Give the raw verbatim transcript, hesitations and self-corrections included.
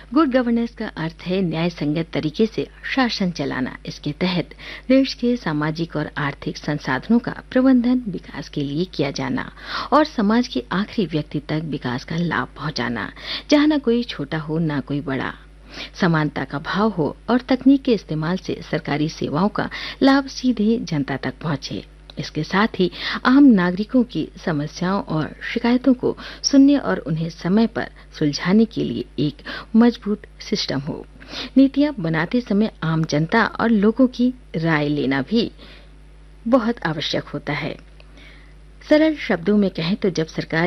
Good governance का अर्थ है न्याय संगत तरीके से शासन चलाना। इसके तहत देश के सामाजिक और आर्थिक संसाधनों का प्रबंधन विकास के लिए किया जाना और समाज के आखिरी व्यक्ति तक विकास का लाभ पहुंचाना, जहां न कोई छोटा हो न कोई बड़ा। समानता का भाव हो और तकनीक के इस्तेमाल से सरकारी सेवाओं का लाभ सीधे जनता तक पहुंचे। इसके साथ ही आम नागरिकों की समस्याओं और शिकायतों को सुनने और उन्हें समय पर सुलझाने के लिए एक मजबूत सिस्टम हो। नीतियां बनाते समय आम जनता और लोगों की राय लेना भी बहुत आवश्यक होता है। सरल शब्दों में कहें तो जब सरकार